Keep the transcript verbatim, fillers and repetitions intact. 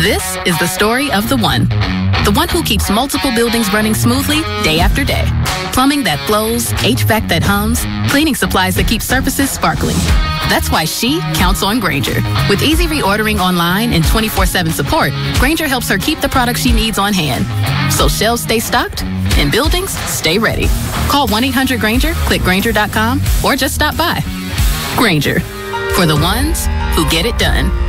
This is the story of the one. The one who keeps multiple buildings running smoothly day after day. Plumbing that flows, H V A C that hums, cleaning supplies that keep surfaces sparkling. That's why she counts on Grainger. With easy reordering online and twenty-four seven support, Grainger helps her keep the products she needs on hand. So shelves stay stocked and buildings stay ready. Call one eight hundred Grainger, click Grainger dot com, or just stop by. Grainger, for the ones who get it done.